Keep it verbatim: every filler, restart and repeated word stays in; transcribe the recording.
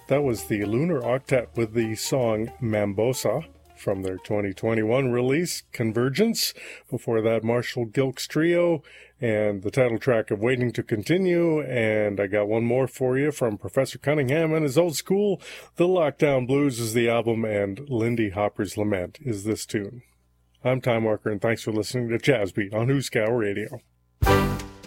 That was the Lunar Octet with the song Mambosa from their twenty twenty-one release, Convergence. Before that, Marshall Gilks Trio and the title track of Waiting to Continue. And I got one more for you from Professor Cunningham and his old school. The Lockdown Blues is the album, and Lindy Hopper's Lament is this tune. I'm Time Walker, and thanks for listening to Jazz Beat on Hooskow Radio.